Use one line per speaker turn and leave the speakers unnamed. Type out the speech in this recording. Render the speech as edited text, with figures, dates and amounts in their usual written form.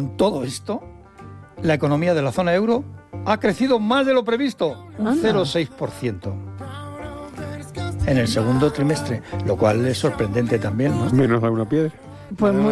con todo esto, la economía de la zona euro ha crecido más de lo previsto, un 0,6%. En el segundo trimestre, lo cual es sorprendente también, ¿no?
Menos da una piedra.
Pues